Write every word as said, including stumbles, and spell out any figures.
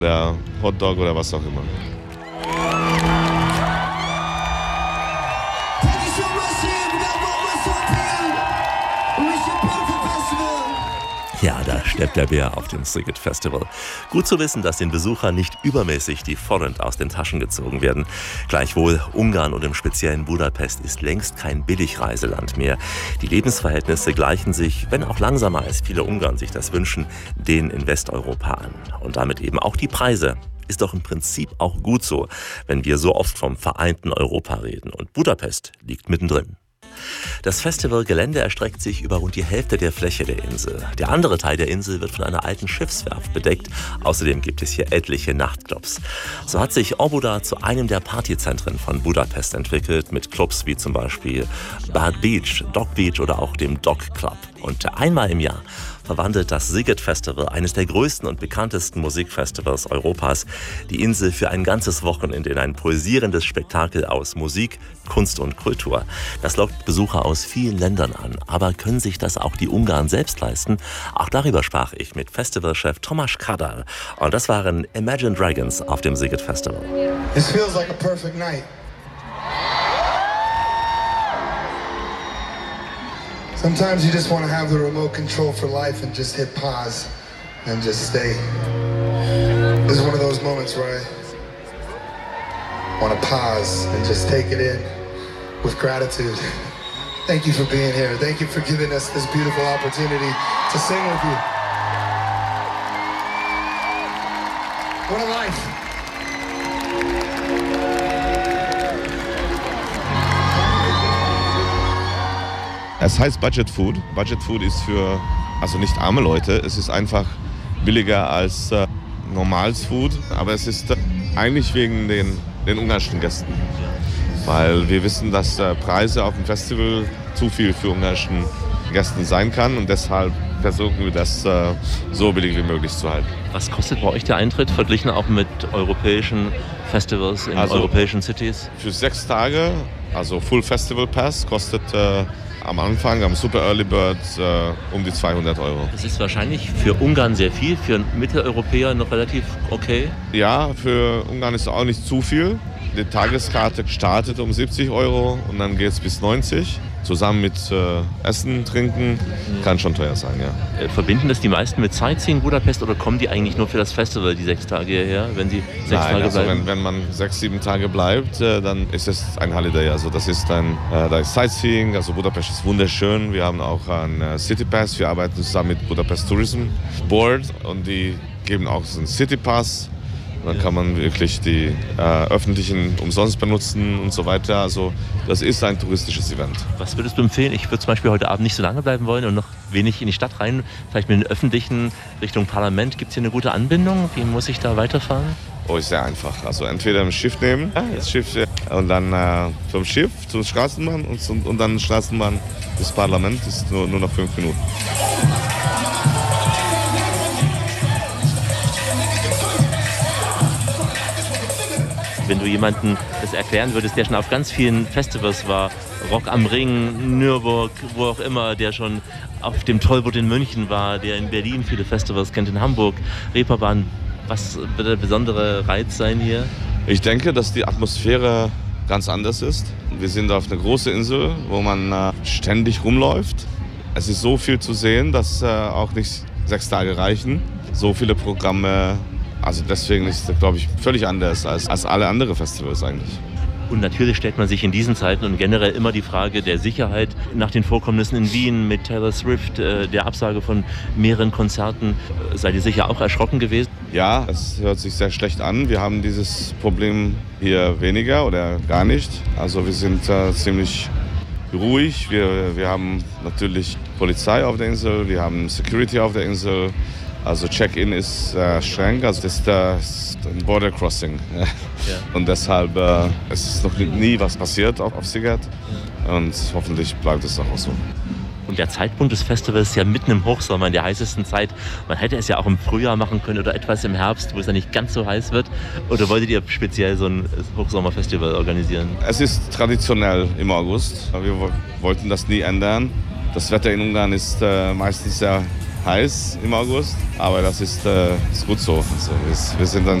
oder Hotdog oder was auch immer. Ja, da steppt der Bär auf dem Sziget Festival. Gut zu wissen, dass den Besuchern nicht übermäßig die Forint aus den Taschen gezogen werden. Gleichwohl, Ungarn und im speziellen Budapest ist längst kein Billigreiseland mehr. Die Lebensverhältnisse gleichen sich, wenn auch langsamer als viele Ungarn sich das wünschen, denen in Westeuropa an. Und damit eben auch die Preise. Ist doch im Prinzip auch gut so, wenn wir so oft vom vereinten Europa reden. Und Budapest liegt mittendrin. Das Festivalgelände erstreckt sich über rund die Hälfte der Fläche der Insel. Der andere Teil der Insel wird von einer alten Schiffswerft bedeckt. Außerdem gibt es hier etliche Nachtclubs. So hat sich Óbuda zu einem der Partyzentren von Budapest entwickelt, mit Clubs wie zum Beispiel Bad Beach, Dog Beach oder auch dem Dog Club. Und einmal im Jahr verwandelt das Sziget Festival, eines der größten und bekanntesten Musikfestivals Europas, die Insel für ein ganzes Wochenende in ein pulsierendes Spektakel aus Musik, Kunst und Kultur. Das lockt Besucher aus vielen Ländern an. Aber können sich das auch die Ungarn selbst leisten? Auch darüber sprach ich mit Festivalchef Tomasz Kadar. Und das waren Imagine Dragons auf dem Sziget Festival. It feels like a perfect night. Sometimes you just want to have the remote control for life and just hit pause and just stay. This is one of those moments where I want to pause and just take it in with gratitude. Thank you for being here. Thank you for giving us this beautiful opportunity to sing with you. What a life. Es heißt Budget Food. Budget Food ist für, also nicht arme Leute, es ist einfach billiger als äh, normales Food, aber es ist äh, eigentlich wegen den, den ungarischen Gästen. Weil wir wissen, dass äh, Preise auf dem Festival zu viel für ungarischen Gästen sein kann und deshalb versuchen wir das äh, so billig wie möglich zu halten. Was kostet bei euch der Eintritt, verglichen auch mit europäischen Festivals in also europäischen Cities? Für sechs Tage, also Full Festival Pass, kostet äh, am Anfang, am Super Early Bird, äh, um die zweihundert Euro. Das ist wahrscheinlich für Ungarn sehr viel, für einen Mitteleuropäer noch relativ okay? Ja, für Ungarn ist es auch nicht zu viel. Die Tageskarte startet um siebzig Euro und dann geht es bis neunzig. Zusammen mit äh, Essen, Trinken, kann schon teuer sein, ja. Verbinden das die meisten mit Sightseeing Budapest oder kommen die eigentlich nur für das Festival, die sechs Tage hierher, wenn sie sechs Nein, Tage also bleiben? Wenn, wenn man sechs, sieben Tage bleibt, äh, dann ist es ein Holiday. Also das ist ein äh, da ist Sightseeing, also Budapest ist wunderschön. Wir haben auch einen äh, City Pass, wir arbeiten zusammen mit Budapest Tourism Board und die geben auch so einen City Pass. Dann kann man wirklich die äh, öffentlichen umsonst benutzen und so weiter. Also das ist ein touristisches Event. Was würdest du empfehlen? Ich würde zum Beispiel heute Abend nicht so lange bleiben wollen und noch wenig in die Stadt rein. Vielleicht mit den öffentlichen Richtung Parlament. Gibt es hier eine gute Anbindung? Wie muss ich da weiterfahren? Oh, ist sehr einfach. Also entweder ein Schiff nehmen, das Schiff und dann äh, vom Schiff zur Straßenbahn und, und dann Straßenbahn bis Parlament ist nur, nur noch fünf Minuten. Wenn du jemandem das erklären würdest, der schon auf ganz vielen Festivals war, Rock am Ring, Nürburg, wo auch immer, der schon auf dem Tollwood in München war, der in Berlin viele Festivals kennt, in Hamburg, Reeperbahn, was wird der besondere Reiz sein hier? Ich denke, dass die Atmosphäre ganz anders ist. Wir sind auf einer großen Insel, wo man äh, ständig rumläuft. Es ist so viel zu sehen, dass äh, auch nicht sechs Tage reichen. So viele Programme. Also deswegen ist es, glaube ich, völlig anders als, als alle anderen Festivals eigentlich. Und natürlich stellt man sich in diesen Zeiten und generell immer die Frage der Sicherheit nach den Vorkommnissen in Wien mit Taylor Swift, äh, der Absage von mehreren Konzerten. Seid ihr sicher auch erschrocken gewesen? Ja, es hört sich sehr schlecht an. Wir haben dieses Problem hier weniger oder gar nicht. Also wir sind äh, ziemlich ruhig. Wir, wir haben natürlich Polizei auf der Insel, wir haben Security auf der Insel. Also Check-in ist äh, streng, also das ist, äh, ist ein Border Crossing. Ja. Und deshalb äh, es ist noch nie was passiert auf, auf Sziget und hoffentlich bleibt es auch so. Und der Zeitpunkt des Festivals ist ja mitten im Hochsommer, in der heißesten Zeit. Man hätte es ja auch im Frühjahr machen können oder etwas im Herbst, wo es ja nicht ganz so heiß wird. Oder wolltet ihr speziell so ein Hochsommerfestival organisieren? Es ist traditionell im August. Wir wollten das nie ändern. Das Wetter in Ungarn ist äh, meistens sehr heiß im August, aber das ist, äh, ist gut so. Also wir, wir sind dann